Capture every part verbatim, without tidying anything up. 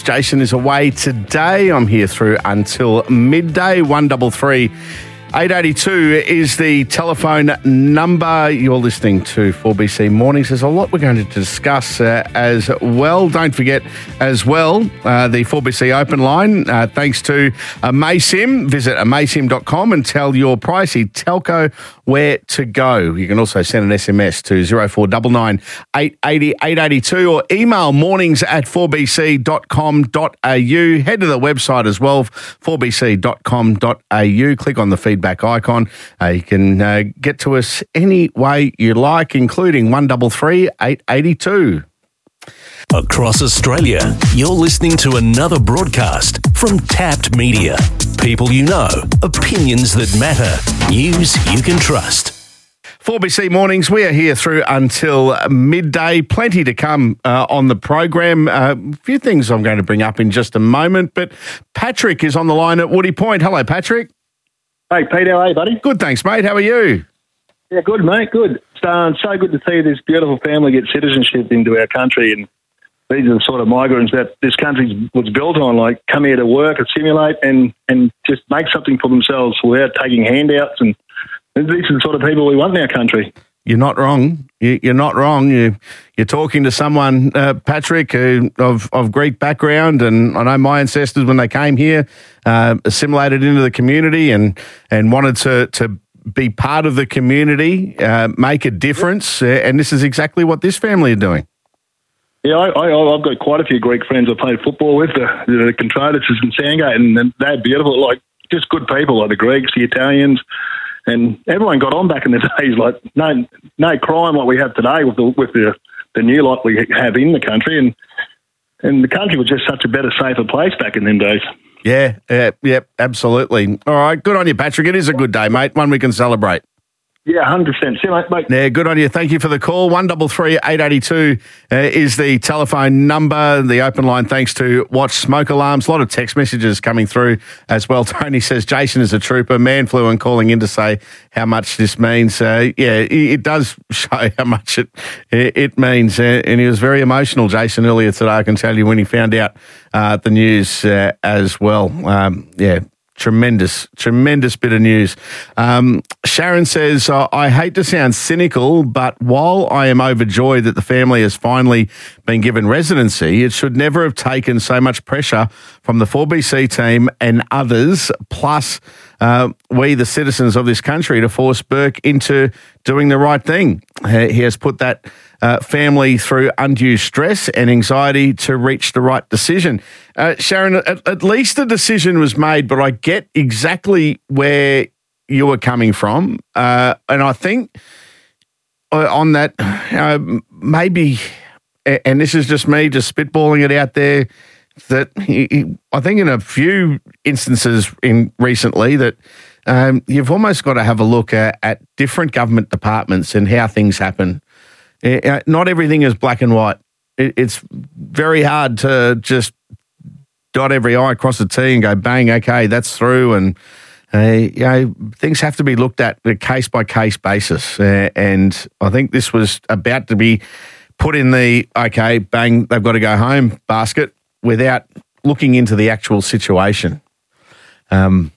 Jason is away today. I'm here through until midday. one double three eight eight two is the telephone number. You're listening to four B C Mornings. There's a lot we're going to discuss uh, as well. Don't forget as well uh, the four B C open line. Uh, thanks to Amaysim. Visit amaysim dot com and tell your pricey telco where to go. You can also send an S M S to zero four nine nine eight eight zero eight eight two or email mornings at four b c dot com dot a u. Head to the website as well, four b c dot com dot a u. Click on the feedback icon. Uh, you can uh, get to us any way you like, including one double three eight eight two. Across Australia, you're listening to another broadcast from Tapped Media. People you know, opinions that matter, news you can trust. four B C Mornings, we are here through until midday. Plenty to come uh, on the program. Uh, a few things I'm going to bring up in just a moment, but Patrick is on the line at Woody Point. Hello, Patrick. Hey, Pete, how are you, buddy? Good, thanks, mate. How are you? Yeah, good, mate, good. It's um, so good to see this beautiful family get citizenship into our country, and these are the sort of migrants that this country was built on, like come here to work, assimilate, and, and just make something for themselves without taking handouts. And these are the sort of people we want in our country. You're not wrong. You're not wrong. You, you're talking to someone, uh, Patrick, uh, of, of Greek background, and I know my ancestors, when they came here, uh, assimilated into the community and, and wanted to, to be part of the community, uh, make a difference, uh, and this is exactly what this family are doing. Yeah, I, I, I've got quite a few Greek friends I played football with, the, the Contradis and Sandgate, and they're beautiful, like just good people, like the Greeks, the Italians, and everyone got on back in the days. Like no, no crime like we have today with the with the, the new lot we have in the country, and and the country was just such a better, safer place back in them days. Yeah, yeah, yeah, absolutely. All right, good on you, Patrick. It is a good day, mate. One we can celebrate. Yeah, one hundred percent. See you, mate. Mate. Yeah, good on you. Thank you for the call. one double three eight eight two uh, is the telephone number, the open line, thanks to Watch Smoke Alarms. A lot of text messages coming through as well. Tony says, Jason is a trooper. Man flew and calling in to say how much this means. Uh, yeah, it, it does show how much it it, it means. Uh, and he was very emotional, Jason, earlier today, I can tell you, when he found out uh, the news uh, as well. Um, yeah. Tremendous, tremendous bit of news. Um, Sharon says, uh, I hate to sound cynical, but while I am overjoyed that the family has finally been given residency, it should never have taken so much pressure from the four B C team and others, plus uh, we, the citizens of this country, to force Burke into doing the right thing. Uh, he has put that uh, family through undue stress and anxiety to reach the right decision. Uh, Sharon, at, at least the decision was made, but I get exactly where you were coming from. Uh, and I think uh, on that, uh, maybe, and this is just me just spitballing it out there, that he, he, I think in a few instances in recently that um, you've almost got to have a look at, at different government departments and how things happen. Uh, not everything is black and white. It, it's very hard to just dot every I, cross a T and go, bang, okay, that's through. And, uh, you know, things have to be looked at a case-by-case basis. Uh, and I think this was about to be put in the, okay, bang, they've got to go home basket without looking into the actual situation. Um,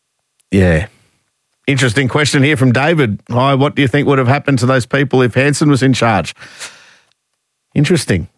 yeah. Interesting question here from David. Hi, what do you think would have happened to those people if Hanson was in charge? Interesting.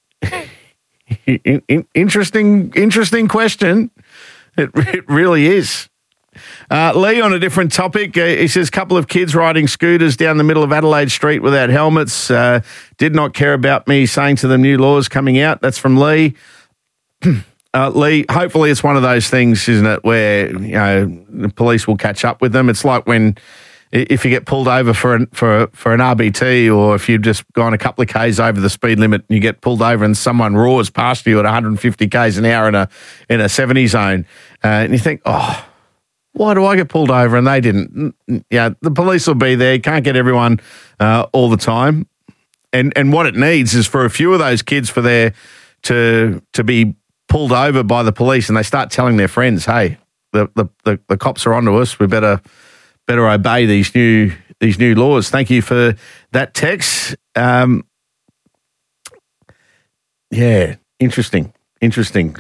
in, in, interesting, interesting question. It, it really is. Uh, Lee, on a different topic, uh, he says, couple of kids riding scooters down the middle of Adelaide Street without helmets. Uh, did not care about me saying to them new laws coming out. That's from Lee. Uh, Lee, hopefully it's one of those things, isn't it, where, you know, the police will catch up with them. It's like when, if you get pulled over for an, for for an R B T, or if you've just gone a couple of Ks over the speed limit and you get pulled over and someone roars past you at one hundred fifty Ks an hour in a in a seventy zone, uh, and you think, oh, why do I get pulled over and they didn't? Yeah, the police will be there. You can't get everyone uh, all the time, and and what it needs is for a few of those kids for their to to be pulled over by the police, and they start telling their friends, hey, the, the, the, the cops are onto us. We better better obey these new these new laws. Thank you for that text. Um, yeah, interesting. Interesting.